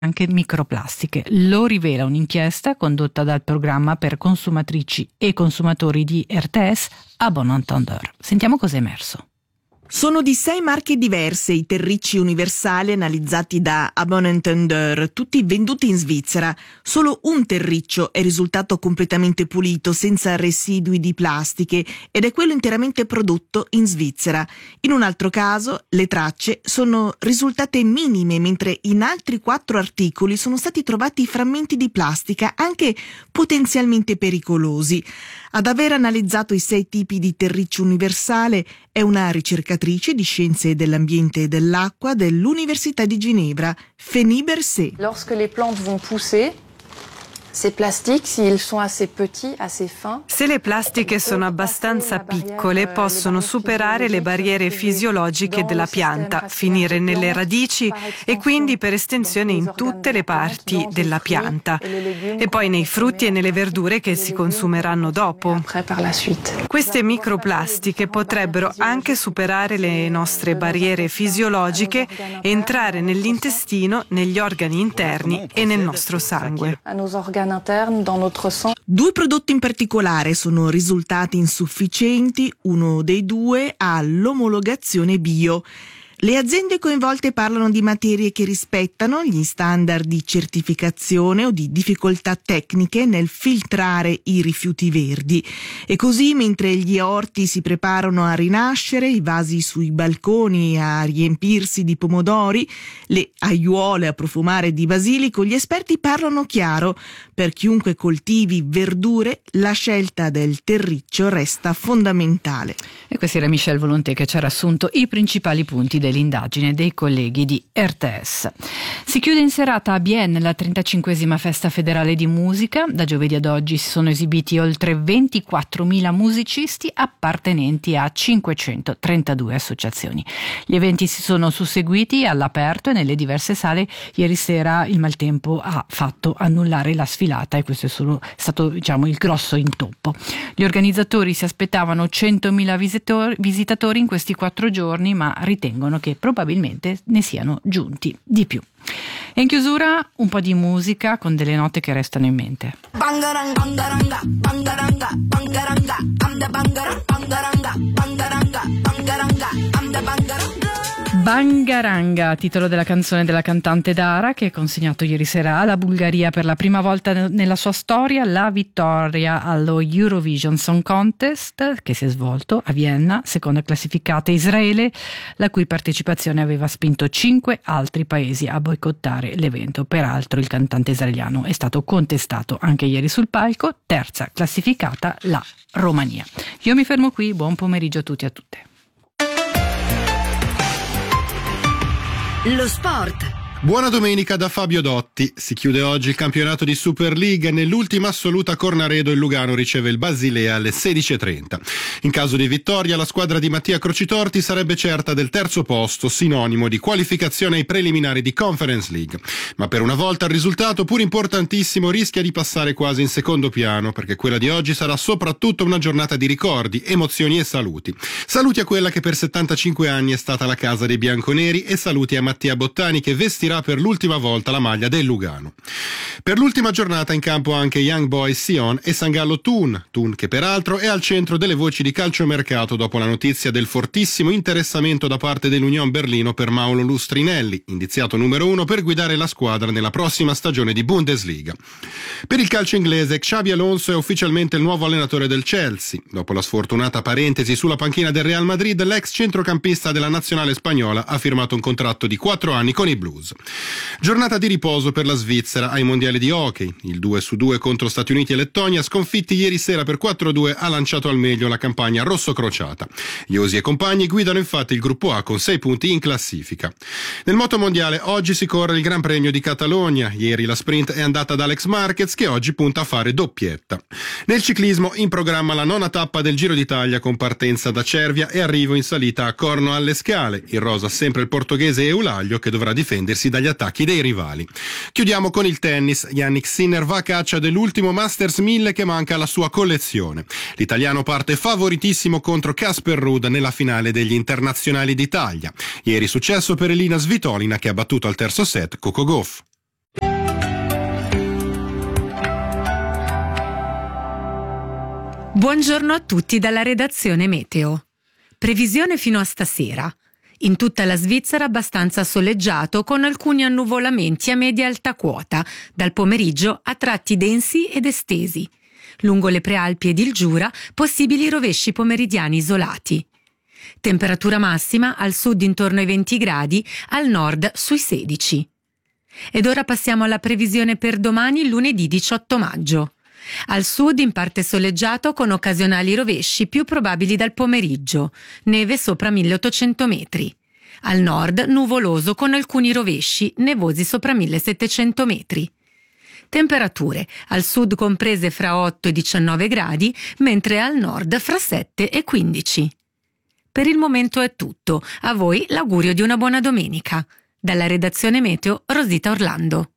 anche microplastiche. Lo rivela un'inchiesta condotta dal programma per consumatrici e consumatori di RTS a Bon Entendeur. Sentiamo cosa è emerso. Sono di 6 marche diverse i terricci universali analizzati da A Bon Entendeur, tutti venduti in Svizzera. Solo un terriccio è risultato completamente pulito, senza residui di plastiche, ed è quello interamente prodotto in Svizzera. In un altro caso, le tracce sono risultate minime, mentre in altri 4 articoli sono stati trovati frammenti di plastica, anche potenzialmente pericolosi. Ad aver analizzato i 6 tipi di terriccio universale è una ricercatrice di scienze dell'ambiente e dell'acqua dell'Università di Ginevra, Feni Berset. Lorsque les plantes vont pousser, ces plastiques, s'ils sont assez petits, assez fins, se le plastiche sono abbastanza piccole, possono superare le barriere fisiologiche della pianta, finire nelle radici e quindi per estensione in tutte le parti della pianta, e poi nei frutti e nelle verdure che si consumeranno dopo. Queste microplastiche potrebbero anche superare le nostre barriere fisiologiche e entrare nell'intestino, negli organi interni e nel nostro sangue. 2 prodotti in particolare sono risultati insufficienti, uno dei 2 ha l'omologazione bio. Le aziende coinvolte parlano di materie che rispettano gli standard di certificazione o di difficoltà tecniche nel filtrare i rifiuti verdi. E così, mentre gli orti si preparano a rinascere, i vasi sui balconi a riempirsi di pomodori, le aiuole a profumare di basilico, gli esperti parlano chiaro. Per chiunque coltivi verdure, la scelta del terriccio resta fondamentale. E questo era Michel Volonté che ci ha riassunto i principali punti dell'indagine dei colleghi di RTS. Si chiude in serata a Bienne la 35esima Festa Federale di Musica. Da giovedì ad oggi si sono esibiti oltre 24.000 musicisti appartenenti a 532 associazioni. Gli eventi si sono susseguiti all'aperto e nelle diverse sale. Ieri sera il maltempo ha fatto annullare la sfilata e questo è stato il grosso intoppo. Gli organizzatori si aspettavano 100.000 visitatori in questi 4 giorni, ma ritengono che probabilmente ne siano giunti di più. E in chiusura un po' di musica con delle note che restano in mente. Bangaranga, titolo della canzone della cantante Dara, che ha consegnato ieri sera alla Bulgaria per la prima volta nella sua storia la vittoria allo Eurovision Song Contest, che si è svolto a Vienna, seconda classificata Israele, la cui partecipazione aveva spinto 5 altri paesi a boicottare l'evento. Peraltro il cantante israeliano è stato contestato anche ieri sul palco, terza classificata la Romania. Io mi fermo qui, buon pomeriggio a tutti e a tutte. Lo sport. Buona domenica da Fabio Dotti. Si chiude oggi il campionato di Super League e nell'ultima assoluta Cornaredo il Lugano riceve il Basilea alle 16:30. In caso di vittoria la squadra di Mattia Crocitorti sarebbe certa del terzo posto, sinonimo di qualificazione ai preliminari di Conference League. Ma per una volta il risultato, pur importantissimo, rischia di passare quasi in secondo piano, perché quella di oggi sarà soprattutto una giornata di ricordi, emozioni e saluti. Saluti a quella che per 75 anni è stata la casa dei bianconeri e saluti a Mattia Bottani che vestirà per l'ultima volta la maglia del Lugano. Per l'ultima giornata in campo anche Young Boys Sion e Sangallo Thun che peraltro è al centro delle voci di calciomercato dopo la notizia del fortissimo interessamento da parte dell'Union Berlino per Mauro Lustrinelli, indiziato numero 1 per guidare la squadra nella prossima stagione di Bundesliga. Per il calcio inglese, Xabi Alonso è ufficialmente il nuovo allenatore del Chelsea. Dopo la sfortunata parentesi sulla panchina del Real Madrid, l'ex centrocampista della nazionale spagnola ha firmato un contratto di 4 anni con i Blues. Giornata di riposo per la Svizzera ai mondiali di hockey. Il 2-2 contro Stati Uniti e Lettonia, sconfitti ieri sera per 4-2, ha lanciato al meglio la campagna rosso-crociata. Iosi e compagni guidano infatti il gruppo A con 6 punti in classifica. Nel motomondiale oggi si corre il Gran Premio di Catalogna. Ieri la sprint è andata ad Alex Marquez, che oggi punta a fare doppietta. Nel ciclismo in programma la 9ª tappa del Giro d'Italia con partenza da Cervia e arrivo in salita a Corno alle Scale. In rosa sempre il portoghese Eulaglio, che dovrà difendersi dagli attacchi dei rivali. Chiudiamo con il tennis. Jannik Sinner va a caccia dell'ultimo Masters 1000 che manca alla sua collezione. L'italiano parte favoritissimo contro Casper Ruud nella finale degli internazionali d'Italia. Ieri successo per Elina Svitolina che ha battuto al terzo set Coco Gauff. Buongiorno a tutti dalla redazione Meteo. Previsione fino a stasera. In tutta la Svizzera abbastanza soleggiato con alcuni annuvolamenti a media-alta quota, dal pomeriggio a tratti densi ed estesi. Lungo le prealpi ed il Giura possibili rovesci pomeridiani isolati. Temperatura massima al sud intorno ai 20 gradi, al nord sui 16. Ed ora passiamo alla previsione per domani, lunedì 18 maggio. Al sud in parte soleggiato con occasionali rovesci più probabili dal pomeriggio, neve sopra 1800 metri. Al nord nuvoloso con alcuni rovesci, nevosi sopra 1700 metri. Temperature al sud comprese fra 8 e 19 gradi, mentre al nord fra 7 e 15. Per il momento è tutto, a voi l'augurio di una buona domenica. Dalla redazione Meteo, Rosita Orlando.